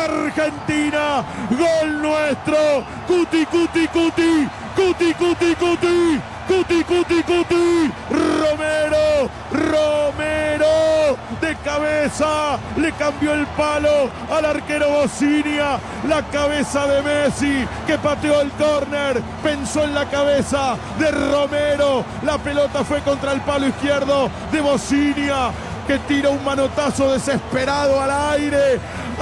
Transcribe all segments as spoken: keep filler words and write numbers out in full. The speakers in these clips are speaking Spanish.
Argentina, gol nuestro, Cuti, Cuti, Cuti, Cuti, Cuti, Cuti, Cuti, Cuti, Cuti, Romero, Romero, de cabeza, le cambió el palo al arquero Bocinia, la cabeza de Messi, que pateó el córner, pensó en la cabeza de Romero, la pelota fue contra el palo izquierdo de Bocinia, que tira un manotazo desesperado al aire.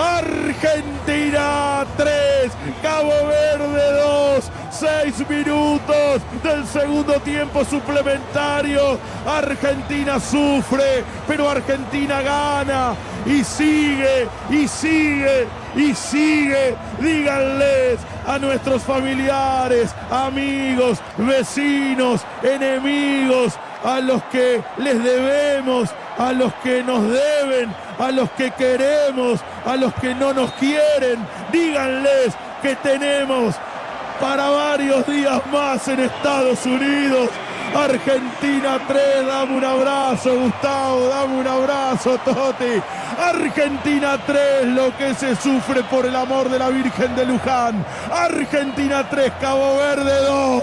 Argentina tres, Cabo Verde dos, seis minutos del segundo tiempo suplementario. Argentina sufre, pero Argentina gana y sigue, y sigue, y sigue. Díganles a nuestros familiares, amigos, vecinos, enemigos, a los que les debemos, a los que nos deben, a los que queremos, a los que no nos quieren, díganles que tenemos para varios días más en Estados Unidos. Argentina tres, dame un abrazo, Gustavo, dame un abrazo, Toti. Argentina tres, lo que se sufre por el amor de la Virgen de Luján. Argentina tres, Cabo Verde dos.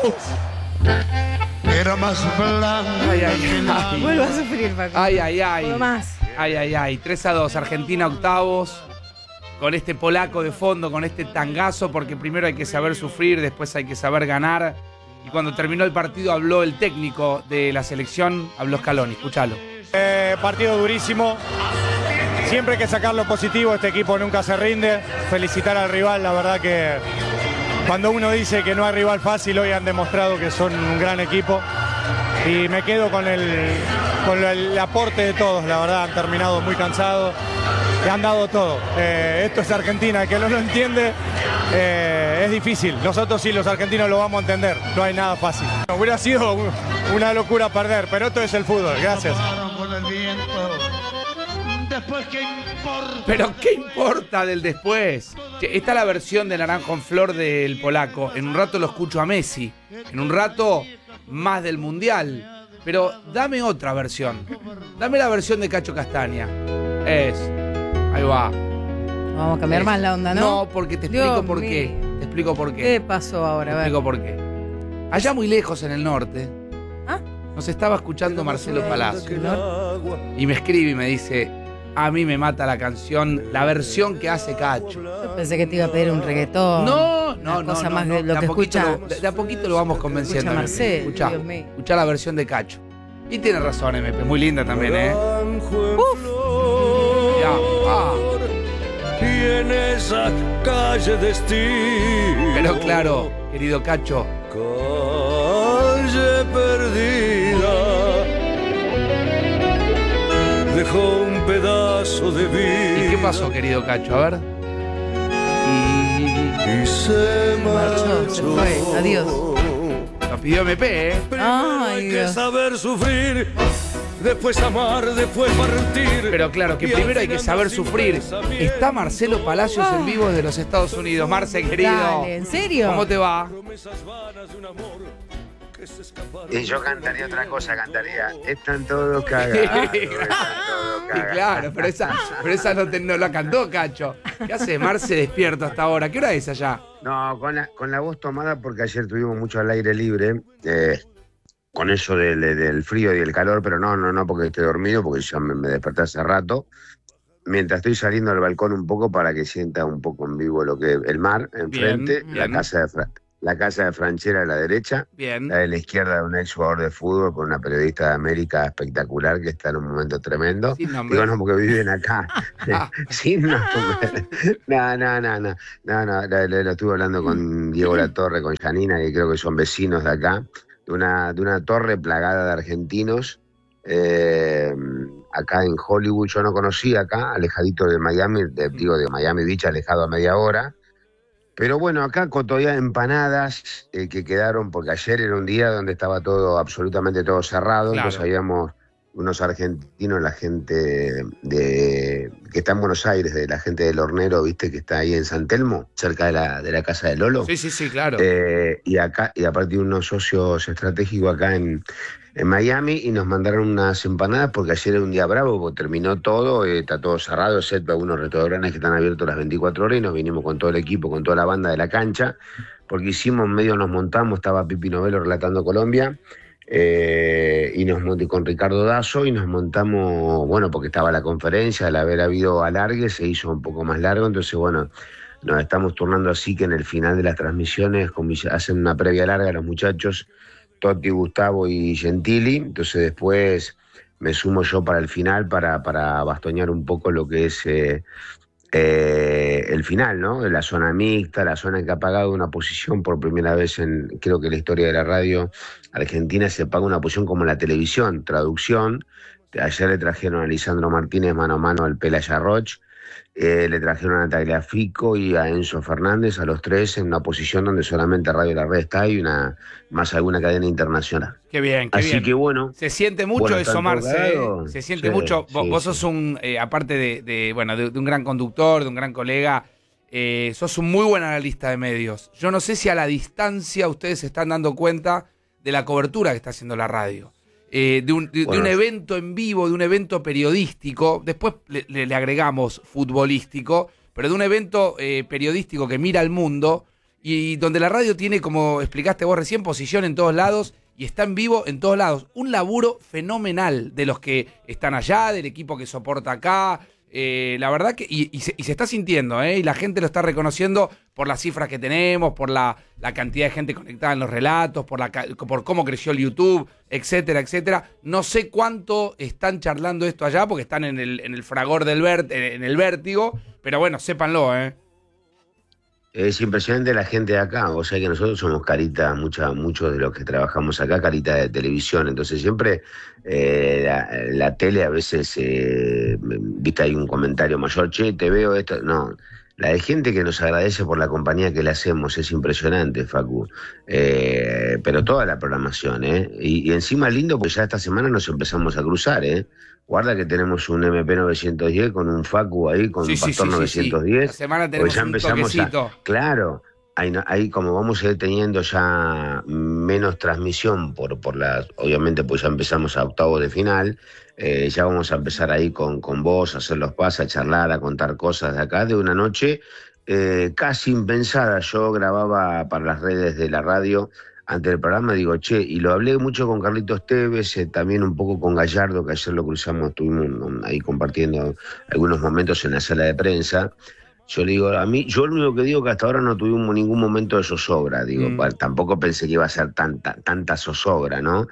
Era más blanca. Ay, ay, ay. Vuelvo a sufrir, Paco. Ay, ay, ay. Puedo más. Ay, ay, ay. tres a dos, Argentina octavos. Con este polaco de fondo, con este tangazo, porque primero hay que saber sufrir, después hay que saber ganar. Y cuando terminó el partido habló el técnico de la selección, habló Scaloni. Escúchalo. Eh, partido durísimo. Siempre hay que sacar lo positivo, este equipo nunca se rinde. Felicitar al rival, la verdad que cuando uno dice que no hay rival fácil, hoy han demostrado que son un gran equipo. Y me quedo con el, con el aporte de todos, la verdad, han terminado muy cansados y han dado todo. Eh, esto es Argentina, el que no lo entiende eh, es difícil. Nosotros sí, los argentinos lo vamos a entender, no hay nada fácil. Hubiera sido una locura perder, pero esto es el fútbol, gracias. Después, ¿qué importa? Pero ¿qué importa del después? Che, está la versión de Naranjo en Flor del polaco. En un rato lo escucho a Messi. En un rato más del Mundial. Pero dame otra versión. Dame la versión de Cacho Castaña. Es. Ahí va. Vamos a cambiar Es. más la onda, ¿no? No, porque te explico Dios por qué. mío. Te explico por qué. ¿Qué pasó ahora? Te A ver. explico por qué. Allá muy lejos en el norte, ¿Ah? nos estaba escuchando Marcelo Palacio. ¿No? Y me escribe y me dice, a mí me mata la canción, la versión que hace Cacho. Yo pensé que te iba a pedir un reggaetón. No, una no, no. cosa no, más no. de lo De a que poquito escucha. lo- de, de a poquito lo vamos convenciendo. Escucha Marcelo, Escuchá, Dios mío. escuchá la versión de Cacho. Y tiene razón, M P, muy linda también, ¿eh? Ya, ah. Y en esa calle destino, Pero claro, querido Cacho, calle perdida, dejó un pedazo de vida. ¿y qué pasó, querido Cacho? A ver. Y se Marchó, se marchó. fue. Adiós. Lo pidió M P, ¿eh? Primero Ay, hay que Dios. saber sufrir, después amar, después partir. Pero claro, que Y al primero hay que final saber sin sufrir. pensamiento. Está Marcelo Palacios en vivo desde los Estados Unidos. Marce, querido. Dale, ¿en serio? ¿Cómo te va? Promesas vanas de un amor que se escaparon. Y yo cantaría otra cosa, cantaría Están todos cagados, están todos Y cagados. claro, pero esa, pero esa no, te- no la cantó, Cacho. ¿Qué hace Marce despierto hasta ahora? ¿Qué hora es allá? No, con la, con la voz tomada porque ayer tuvimos mucho al aire libre, eh, con eso del, del frío y el calor, pero no, no, no porque esté dormido, porque ya me, me desperté hace rato. Mientras estoy saliendo al balcón un poco para que sienta un poco en vivo lo que el mar enfrente, Bien, la bien. casa de Fra- la casa de Franchera a la derecha, Bien. la de la izquierda de un ex jugador de fútbol con una periodista de América espectacular que está en un momento tremendo. Sin nombre. Digo, no, porque viven acá. Ah. Sin nombre. No, no, no, no. No, no, lo, lo- lo estuve hablando con Diego Latorre, con Janina, que creo que son vecinos de acá, de una, de una torre plagada de argentinos. eh, acá en Hollywood, yo no conocía acá, alejadito de Miami, de- digo de Miami Beach, alejado a media hora. Pero bueno, acá con todavía empanadas eh, que quedaron, porque ayer era un día donde estaba todo, absolutamente todo cerrado, Claro. entonces habíamos unos argentinos, la gente de que está en Buenos Aires, de la gente del Hornero, viste, que está ahí en San Telmo, cerca de la, de la casa de Lolo. Sí, sí, sí, claro. Eh, y acá, y aparte unos socios estratégicos acá en, en Miami, y nos mandaron unas empanadas porque ayer era un día bravo, porque terminó todo, eh, está todo cerrado, excepto algunos restaurantes que están abiertos las veinticuatro horas, y nos vinimos con todo el equipo, con toda la banda de la cancha, porque hicimos, medio nos montamos, estaba Pipi Novelo relatando Colombia, eh, y nos monté con Ricardo Dazo, y nos montamos, bueno, porque estaba la conferencia, al haber habido alargue, se hizo un poco más largo, entonces bueno, nos estamos turnando así que en el final de las transmisiones, como hacen una previa larga los muchachos, Totti, Gustavo y Gentili, entonces después me sumo yo para el final para, para bastoñar un poco lo que es eh, eh, el final, ¿no? La zona mixta, la zona que ha pagado una posición por primera vez en, creo que en la historia de la radio argentina, se paga una posición como la televisión, traducción. Ayer le trajeron a Lisandro Martínez mano a mano al Pelaya Roch. Eh, le trajeron a Natalia Fico y a Enzo Fernández, a los tres en una posición donde solamente Radio La Red está y una más alguna cadena internacional. Qué bien, qué Así bien. que bueno. Se siente mucho bueno, eso, Marce. ¿eh? Se siente sí, mucho. sí, Vos, vos sí. sos un, eh, aparte de, de bueno, de, de un gran conductor, de un gran colega, eh, sos un muy buen analista de medios. Yo no sé si a la distancia ustedes se están dando cuenta de la cobertura que está haciendo la radio. Eh, de, un, de, bueno. de un evento en vivo, de un evento periodístico, después le, le, le agregamos futbolístico, pero de un evento eh, periodístico que mira al mundo y donde la radio tiene, como explicaste vos recién, posición en todos lados y está en vivo en todos lados. Un laburo fenomenal de los que están allá, del equipo que soporta acá. Eh, la verdad que, y, y, se, y se está sintiendo, ¿eh? Y la gente lo está reconociendo por las cifras que tenemos, por la, la cantidad de gente conectada en los relatos, por, la, por cómo creció el YouTube, etcétera, etcétera. No sé cuánto están charlando esto allá, porque están en el, en el fragor del vert, en el vértigo, pero bueno, sépanlo, ¿eh? Es impresionante la gente de acá, o sea que nosotros somos carita, mucha, muchos de los que trabajamos acá, carita de televisión, entonces siempre eh, la, la tele a veces, eh, viste, hay un comentario mayor, che, te veo esto, no, la de gente que nos agradece por la compañía que le hacemos es impresionante, Facu, eh, pero toda la programación, ¿eh? Y, y encima lindo porque ya esta semana nos empezamos a cruzar, ¿eh? Guarda que tenemos un M P novecientos diez con un Facu ahí, con Sí, un sí, Pastor sí, sí, novecientos diez. sí. La semana tenemos ya un empezamos toquecito. a, claro, ahí, ahí como vamos a ir teniendo ya menos transmisión, por, por la, obviamente pues ya empezamos a octavos de final, eh, ya vamos a empezar ahí con, con vos, a hacer los pases, a charlar, a contar cosas de acá, de una noche eh, casi impensada. Yo grababa para las redes de la radio ante el programa, digo, che, y lo hablé mucho con Carlitos Tevez, eh, también un poco con Gallardo, que ayer lo cruzamos, estuvimos ahí compartiendo algunos momentos en la sala de prensa. Yo le digo, a mí, yo lo único que digo que hasta ahora no tuvimos ningún momento de zozobra, digo, Mm. pa- tampoco pensé que iba a ser tanta, tanta zozobra, ¿no?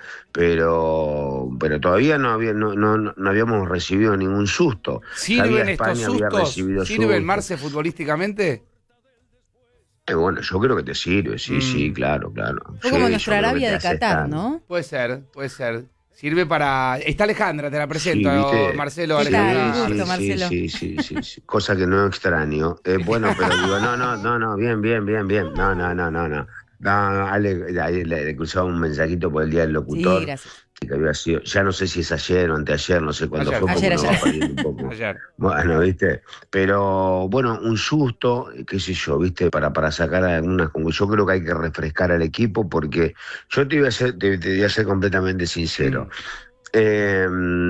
Pero, pero todavía no, había, no, no, no habíamos recibido ningún susto. ¿Sirven Sabía estos España había sustos? recibido ¿Sirven, sustos. Marce, futbolísticamente? Eh, bueno, yo creo que te sirve, sí, Mm. sí, claro, claro. Fue Sí, como yo nuestra creo que Arabia te de hace Qatar, estar. ¿no? Puede ser, puede ser. Sirve para... Está Alejandra, te la presento, Sí, ¿viste? Marcelo. ¿Qué tal? Alejandra. Un gusto, sí, Marcelo. sí, sí, sí, sí, sí. Cosa que no extraño. Eh, bueno, pero digo, no, no, no, no, bien, bien, bien, bien. No, no, no, no, no. No, Ale, le, le, le cruzaba un mensajito por el día del locutor. Sí, gracias. Que había sido, ya no sé si es ayer o anteayer, no sé cuándo Ayer. fue, porque Ayer, uno ayer. va perdiendo un poco. Ayer. Bueno, viste, pero bueno, un susto, qué sé yo, viste, para, para sacar algunas, como yo creo que hay que refrescar al equipo, porque yo te iba a ser, te, te voy a ser completamente sincero. Eh,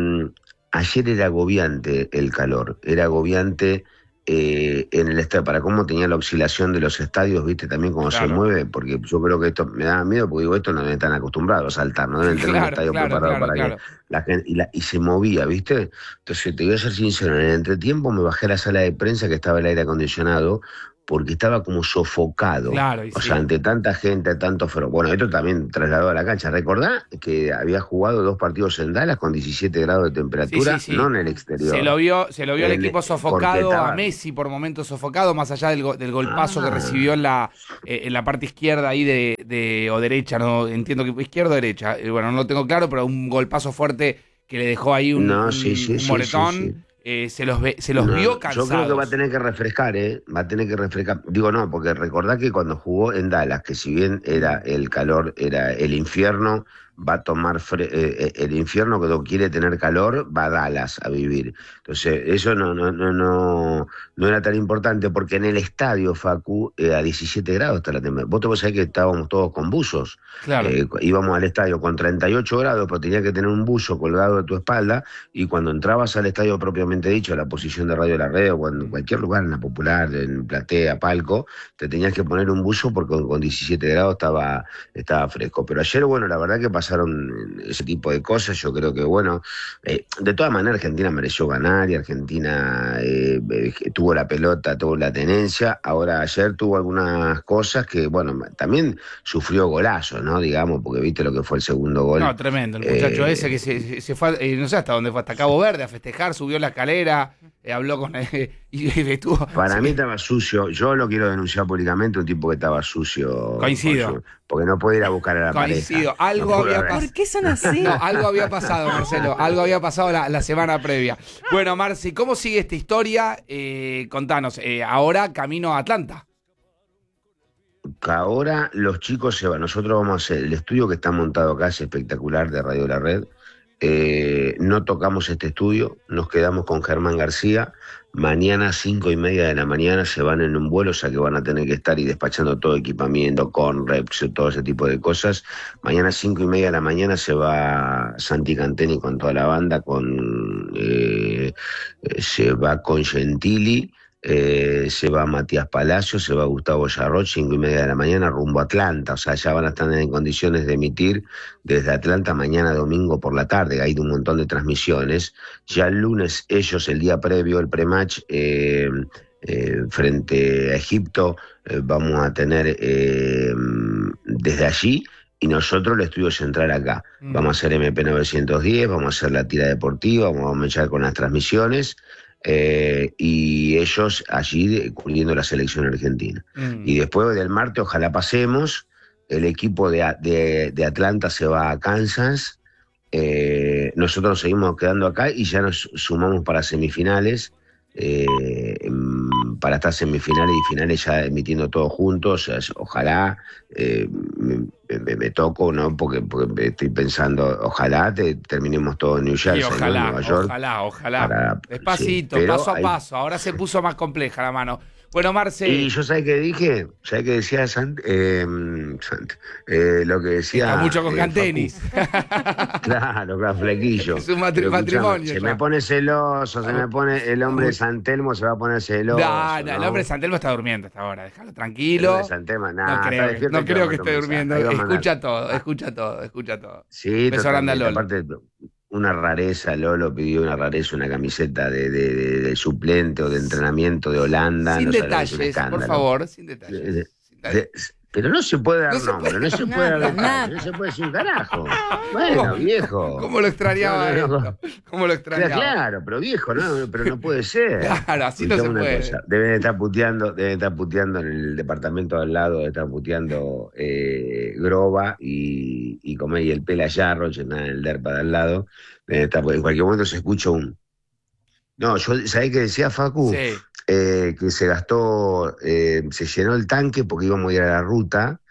ayer era agobiante el calor, era agobiante eh, en el estadio, para cómo tenía la oscilación de los estadios, viste, también cómo Claro. se mueve, porque yo creo que esto me da miedo, porque digo, esto no deben estar acostumbrados a saltar, no deben tener un Claro, estadio claro, preparado claro, para claro. que la gente, y, la, y se movía, viste. Entonces te voy a ser sincero, en el entretiempo me bajé a la sala de prensa que estaba el aire acondicionado, porque estaba como sofocado. Claro, y o sí. sea, ante tanta gente, tanto ferro. Bueno, esto también trasladó a la cancha. ¿Recordá que había jugado dos partidos en Dallas con diecisiete grados de temperatura? Sí, sí, sí. No en el exterior. Se lo vio, se lo vio al En- equipo porque sofocado, estaba- a Messi por momentos sofocado, más allá del, go- del golpazo Ah. que recibió en la, eh, en la parte izquierda ahí de, de o derecha, no entiendo que izquierda o derecha, eh, bueno, no lo tengo claro, pero un golpazo fuerte que le dejó ahí un, No, un- sí, sí, un sí, moretón. sí, sí. Eh, se los ve, se los No, vio yo cansados. creo que va a tener que refrescar, ¿eh? Va a tener que refrescar. Digo, no, porque recordá que cuando jugó en Dallas, que si bien era el calor, era el infierno, va a tomar fre- eh, el infierno que quiere tener calor, va a Dallas a vivir. Entonces, eso no, no, no, no, no era tan importante, porque en el estadio, Facu, eh, a diecisiete grados está la temperatura. Vos te vos sabés que estábamos todos con buzos. Claro. Eh, íbamos al estadio con treinta y ocho grados, pero tenías que tener un buzo colgado de tu espalda, y cuando entrabas al estadio propiamente dicho, a la posición de Radio La Red, o en cualquier lugar, en la Popular, en platea, palco, te tenías que poner un buzo porque con, con diecisiete grados estaba, estaba fresco. Pero ayer, bueno, la verdad que pasaron ese tipo de cosas. Yo creo que, bueno, eh, de todas maneras Argentina mereció ganar, y Argentina eh, eh, tuvo la pelota, tuvo la tenencia. Ahora ayer tuvo algunas cosas que, bueno, también sufrió golazos, ¿no? Digamos, porque viste lo que fue el segundo gol. No, tremendo. El muchacho Eh, ese que se, se fue, eh, no sé hasta dónde fue, hasta Cabo Verde a festejar, subió la escalera, eh, habló con él y, y estuvo. Para sí. mí estaba sucio. Yo lo quiero denunciar públicamente, un tipo que estaba sucio. Coincido. Con su- porque no puede ir a buscar a la Coincido. pareja. Algo No puede había haber- pasado. ¿Por qué son así? No, algo había pasado, Marcelo. Algo había pasado la, la semana previa. Bueno, Marci, ¿cómo sigue esta historia? Eh, contanos. Eh, ahora camino a Atlanta. Que ahora los chicos se van. Nosotros vamos a hacer el estudio que está montado acá, es espectacular, de Radio La Red. Eh, no tocamos este estudio, nos quedamos con Germán García. Mañana, cinco y media de la mañana, se van en un vuelo, o sea que van a tener que estar y despachando todo equipamiento, con reps, todo ese tipo de cosas. Mañana, cinco y media de la mañana, se va Santi Canteni con toda la banda, con eh, eh, se va con Gentili. Eh, se va Matías Palacio, se va Gustavo Yarroch, cinco y media de la mañana, rumbo a Atlanta. O sea, ya van a estar en condiciones de emitir desde Atlanta mañana domingo por la tarde. Hay un montón de transmisiones. Ya el lunes ellos, el día previo, el prematch, eh, eh, frente a Egipto, eh, vamos a tener eh, desde allí. Y nosotros el estudio central acá. Mm. Vamos a hacer M P novecientos diez, vamos a hacer la tira deportiva, vamos a echar con las transmisiones. Eh, y ellos allí cubriendo la selección argentina. Mm. Y después del martes, ojalá pasemos, el equipo de, de, de Atlanta se va a Kansas, eh, nosotros nos seguimos quedando acá y ya nos sumamos para semifinales, eh, para estar semifinales y finales ya emitiendo todos juntos. O sea, ojalá eh, me, me, me toco, ¿no? Porque, porque estoy pensando, ojalá te, terminemos todo en New Jersey, Sí, ¿no? ojalá, En Nueva York. ojalá, ojalá. Para- Despacito, sí, pero paso a hay- paso. Ahora se puso más compleja la mano. Bueno, Marce, Y yo, ¿sabes qué dije? ¿Sabes qué decía Sant? Eh, Sant eh, lo que decía. está mucho con eh, Cantenis. Facu. Claro, claro, flequillo. Es un matri- Pero escuchame, matrimonio Se ya. me pone celoso, se me pone. El hombre de San Telmo se va a poner celoso. No, no, el hombre de Santelmo está durmiendo hasta ahora, déjalo El tranquilo. hombre de San Telmo, nah, No está creo, despierto no y te creo va a que mandar esté un durmiendo. mensaje. Ahí va a mandar. Escucha todo, escucha todo, escucha todo. Sí, Beso grande a totalmente. Lolo. Aparte, una rareza, Lolo pidió una rareza, una camiseta de, de, de- de suplente o de entrenamiento de Holanda. Sin no sabés, es un detalles, por escándalo. favor, sin detalles. De- Sin detalles. de- Pero no se puede dar No se nombre, puede- no se puede dar Nada, detalles, nada. no se puede decir un carajo. Bueno, viejo. ¿Cómo lo extrañaba No, no, no. esto? ¿Cómo lo Claro, extrañaba? claro, pero viejo, no, pero no puede ser. Claro, así no se Escuchame una puede. cosa, Deben estar puteando, deben estar puteando en el departamento de al lado, deben estar puteando eh, Groba y, y como y el Pela Yarroch en el derpa de al lado. Deben estar, en cualquier momento se escucha un. No, yo, ¿sabés qué decía Facu? Sí. Eh, que se gastó, eh, se llenó el tanque porque íbamos a ir a la ruta,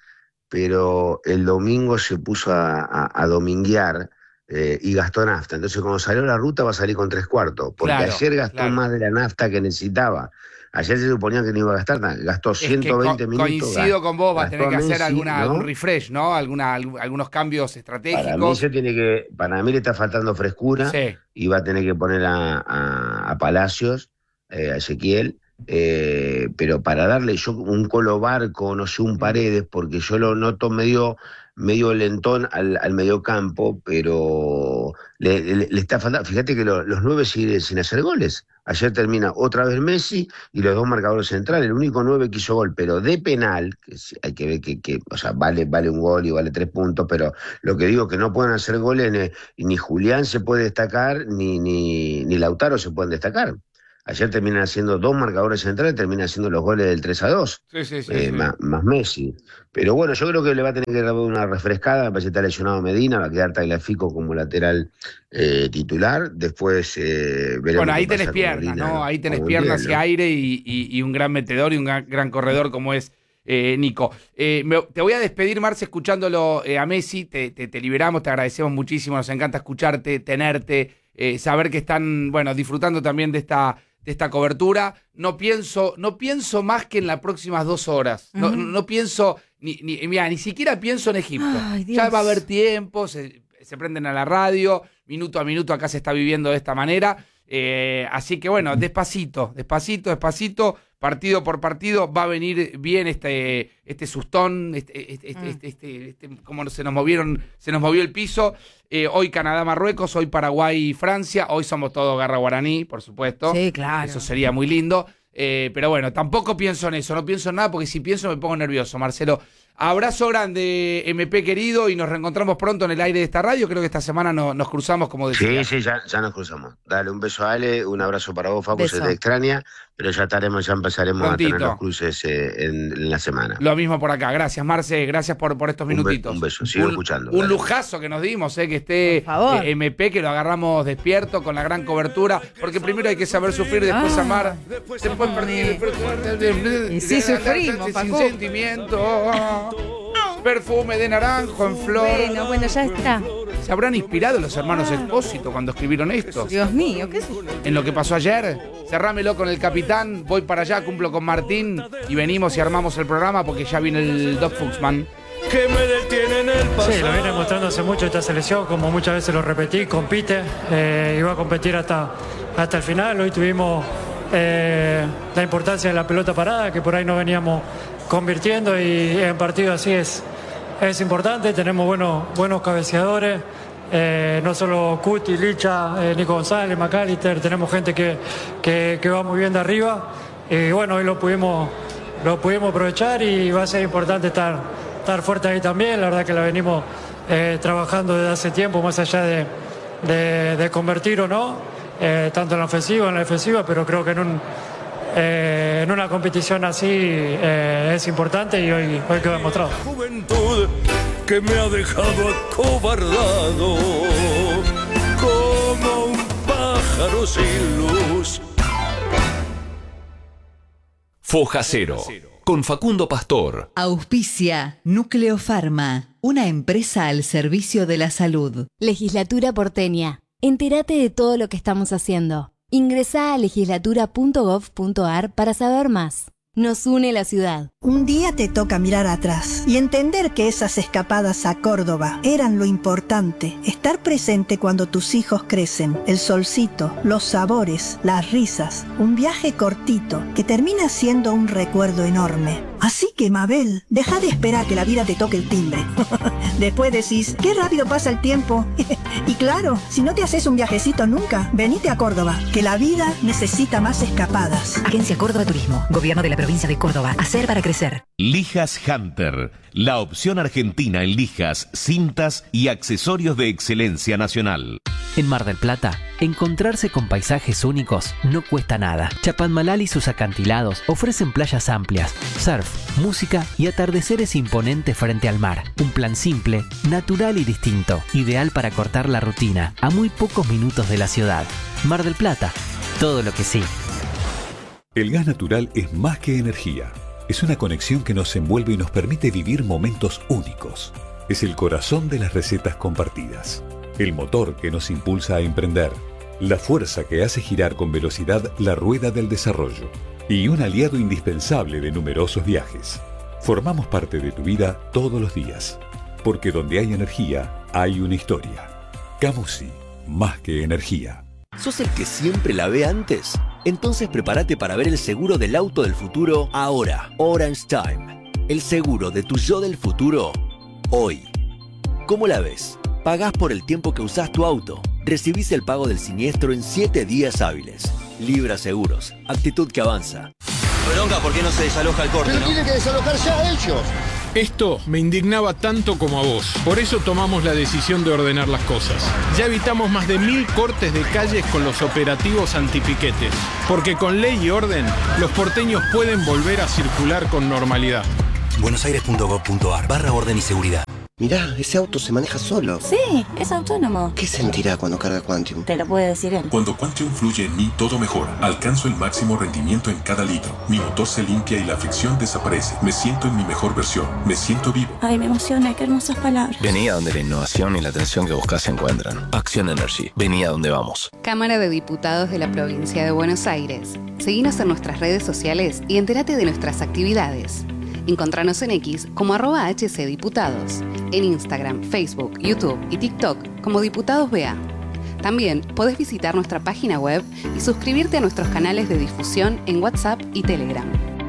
pero el domingo se puso a, a, a dominguear eh, y gastó nafta. Entonces, cuando salió la ruta, va a salir con tres cuartos, porque Claro, ayer gastó claro. más de la nafta que necesitaba. Ayer se suponía que no iba a gastar nada, gastó Es que ciento veinte co- minutos. coincido ga- con vos, va a gastó tener que hacer Messi, alguna, ¿no? algún refresh, ¿no? Alguna, alg- algunos cambios Para mí, estratégicos. se tiene que, para mí le está faltando frescura. Sí. Y va a tener que poner a, a, a Palacios, eh, a Ezequiel, eh, pero para darle yo un Colo Barco, no sé, un Paredes, porque yo lo noto medio, medio lentón al, al mediocampo, pero le, le- le está faltando. Fíjate que lo- los nueve siguen sin hacer goles. Ayer termina otra vez Messi y los dos marcadores centrales, el único nueve que hizo gol, pero de penal, que sí, hay que ver que, que, o sea, vale, vale un gol y vale tres puntos, pero lo que digo que no pueden hacer goles, ni, ni Julián se puede destacar, ni, ni, ni Lautaro se pueden destacar. Ayer terminan haciendo dos marcadores centrales, terminan haciendo los goles del tres a dos, Sí, sí, sí. eh, sí. Más, más Messi. Pero bueno, yo creo que le va a tener que dar una refrescada, me parece que está lesionado Medina, va a quedar Tagliafico como lateral eh, titular, después eh, veremos Bueno, ahí qué pasa tenés con piernas, Molina, ¿no? Ahí tenés con piernas Montiel, y ¿no? aire y, y- y un gran metedor y un gran, gran corredor como es eh, Nico. Eh, me, te voy a despedir, Marce, escuchándolo eh, a Messi. Te, te, te liberamos, te agradecemos muchísimo. Nos encanta escucharte, tenerte, eh, saber que están, bueno, disfrutando también de esta, de esta cobertura. No pienso, no pienso más que en las próximas dos horas. Uh-huh. No, no, no pienso, ni, ni, mira, ni siquiera pienso en Egipto. Ay, ya va a haber tiempo, se, se prenden a la radio, minuto a minuto acá se está viviendo de esta manera. Eh, así que bueno, despacito, despacito, despacito, partido por partido, va a venir bien este, este sustón, este, este, este, este, este, este, como se nos movieron, se nos movió el piso. Eh, hoy Canadá, Marruecos, hoy Paraguay, Francia, hoy somos todos Garra Guaraní, por supuesto. Sí, claro. Eso sería muy lindo. Eh, pero bueno, tampoco pienso en eso, no pienso en nada, porque si pienso me pongo nervioso, Marcelo. Abrazo grande, M P querido, y nos reencontramos pronto en el aire de esta radio. Creo que esta semana no, nos cruzamos, como decía. Sí, sí, ya, ya nos cruzamos. Dale un beso a Ale, un abrazo para vos, Facu, Beso. se te extraña, pero ya estaremos, ya empezaremos Prontito. a tener los cruces eh, en, en la semana. Lo mismo por acá. Gracias, Marce, gracias por, por estos Un be- minutitos. un beso, sigo un, escuchando, Un dale. lujazo que nos dimos, eh, que esté Por favor. eh, M P, que lo agarramos despierto, con la gran cobertura, porque primero hay que saber sufrir, después Ah. amar, después perder, después... Y sí sufrimos, sin Facu. sentimiento. Perfume de naranjo en flor. Bueno, bueno, ya está. ¿Se habrán inspirado los hermanos Expósito cuando escribieron esto? Dios mío, ¿qué es eso? En lo que pasó ayer, cerrámelo con el capitán, voy para allá, cumplo con Martín y venimos y armamos el programa porque ya viene el Doc Fuchsman. Que me detiene en el pasado. Sí, lo viene mostrando hace mucho esta selección, como muchas veces lo repetí, compite, eh, y va a competir hasta, hasta el final. Hoy tuvimos eh, la importancia de la pelota parada, que por ahí no veníamos convirtiendo, y en partido así es, es importante. Tenemos buenos, buenos cabeceadores, eh, no solo Cuti, Licha, eh, Nico González, McAllister, tenemos gente que, que, que va muy bien de arriba, y bueno, hoy lo pudimos, lo pudimos aprovechar, y va a ser importante estar, estar fuerte ahí también. La verdad que la venimos eh, trabajando desde hace tiempo, más allá de, de, de convertir o no, eh, tanto en la ofensiva como en la defensiva, pero creo que en un Eh, en una competición así eh, es importante, y hoy, hoy quedó demostrado. Juventud que me ha dejado acobardado como un pájaro sin luz. Foja Cero, con Facundo Pastor. Auspicia Núcleo Pharma, una empresa al servicio de la salud. Legislatura porteña. Entérate de todo lo que estamos haciendo. Ingresá a legislatura punto gov punto ar para saber más. Nos une la ciudad. Un día te toca mirar atrás y entender que esas escapadas a Córdoba eran lo importante. Estar presente cuando tus hijos crecen, el solcito, los sabores, las risas. Un viaje cortito que termina siendo un recuerdo enorme. Así que, Mabel, deja de esperar que la vida te toque el timbre. Después decís, qué rápido pasa el tiempo. Y claro, si no te haces un viajecito nunca, venite a Córdoba, que la vida necesita más escapadas. Agencia Córdoba Turismo, Gobierno de la Provincia de Córdoba. Hacer para crecer. Lijas Hunter, la opción argentina en lijas, cintas y accesorios de excelencia nacional. En Mar del Plata, encontrarse con paisajes únicos no cuesta nada. Chapadmalal y sus acantilados ofrecen playas amplias, surf, música y atardeceres imponentes frente al mar. Un plan simple, natural y distinto, ideal para cortar la rutina a muy pocos minutos de la ciudad. Mar del Plata, todo lo que sí. El gas natural es más que energía. Es una conexión que nos envuelve y nos permite vivir momentos únicos. Es el corazón de las recetas compartidas. El motor que nos impulsa a emprender. La fuerza que hace girar con velocidad la rueda del desarrollo. Y un aliado indispensable de numerosos viajes. Formamos parte de tu vida todos los días. Porque donde hay energía, hay una historia. Camusi, más que energía. ¿Sos el que siempre la ve antes? Entonces prepárate para ver el seguro del auto del futuro ahora. Orange Time. El seguro de tu yo del futuro hoy. ¿Cómo la ves? Pagás por el tiempo que usás tu auto. Recibís el pago del siniestro en siete días hábiles. Libra Seguros. Actitud que avanza. Bronca, ¿por qué no se desaloja el corte? Pero ¿no? tienen que desalojar ya ellos. Esto me indignaba tanto como a vos. Por eso tomamos la decisión de ordenar las cosas. Ya evitamos más de mil cortes de calles con los operativos antipiquetes. Porque con ley y orden, los porteños pueden volver a circular con normalidad. buenosaires punto gov punto ar barra orden y seguridad. Mirá, ese auto se maneja solo. Sí, es autónomo. ¿Qué sentirá cuando carga Quantium? Te lo puede decir él. Cuando Quantium fluye en mí, todo mejora. Alcanzo el máximo rendimiento en cada litro. Mi motor se limpia y la fricción desaparece. Me siento en mi mejor versión. Me siento vivo. Ay, me emociona. Qué hermosas palabras. Vení a donde la innovación y la atención que buscas se encuentran. Acción Energy. Vení a donde vamos. Cámara de Diputados de la Provincia de Buenos Aires. Seguinos en nuestras redes sociales y entérate de nuestras actividades. Encontranos en X como arroba hcdiputados, en Instagram, Facebook, YouTube y TikTok como Diputados B A. También podés visitar nuestra página web y suscribirte a nuestros canales de difusión en WhatsApp y Telegram.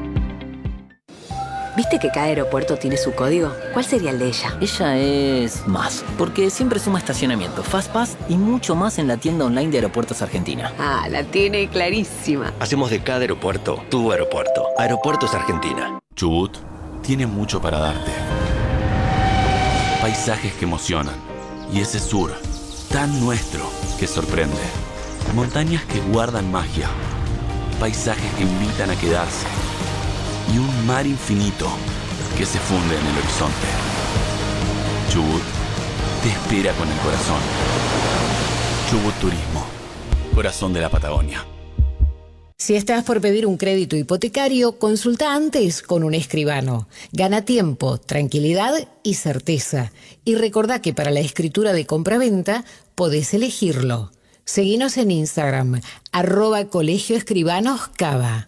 ¿Viste que cada aeropuerto tiene su código? ¿Cuál sería el de ella? Ella es más, porque siempre suma estacionamiento, Fastpass y mucho más en la tienda online de Aeropuertos Argentina. Ah, la tiene clarísima. Hacemos de cada aeropuerto tu aeropuerto. Aeropuertos Argentina. Chubut tiene mucho para darte. Paisajes que emocionan. Y ese sur, tan nuestro, que sorprende. Montañas que guardan magia. Paisajes que invitan a quedarse. Y un mar infinito que se funde en el horizonte. Chubut te espera con el corazón. Chubut Turismo, corazón de la Patagonia. Si estás por pedir un crédito hipotecario, consulta antes con un escribano. Gana tiempo, tranquilidad y certeza. Y recordá que para la escritura de compraventa podés elegirlo. Seguinos en Instagram, arroba Colegio Escribanos Cava.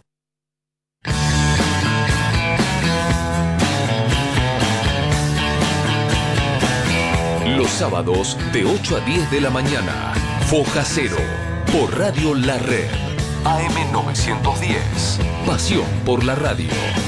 Los sábados de ocho a diez de la mañana, Foja Cero, por Radio La Red. A M novecientos diez. Pasión por la radio.